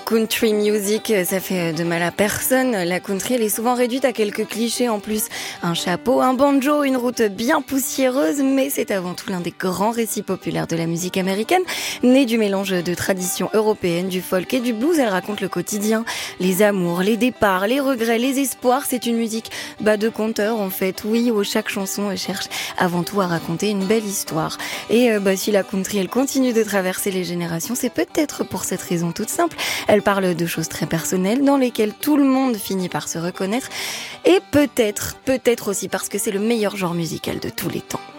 Country music, ça fait de mal à personne. La country, elle est souvent réduite à quelques clichés en plus. Un chapeau, un banjo, une route bien poussiéreuse, mais c'est avant tout l'un des grands récits populaires de la musique américaine. Née du mélange de traditions européennes, du folk et du blues, elle raconte le quotidien, les amours, les départs, les regrets, les espoirs. C'est une musique de conteur en fait, oui, où chaque chanson cherche avant tout à raconter une belle histoire. Et si la country, elle continue de traverser les générations, c'est peut-être pour cette raison toute simple. Elle parle de choses très personnelles dans lesquelles tout le monde finit par se reconnaître. Et peut-être aussi parce que c'est le meilleur genre musical de tous les temps.